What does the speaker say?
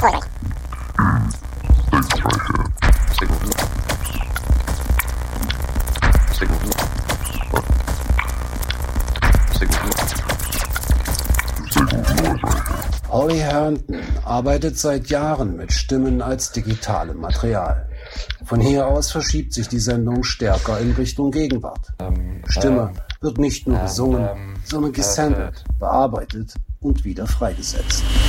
Holly Herndon arbeitet seit Jahren mit Stimmen als digitalem Material. Von hier aus verschiebt sich die Sendung stärker in Richtung Gegenwart. Stimme wird nicht nur gesungen, sondern gesampelt, bearbeitet und wieder freigesetzt.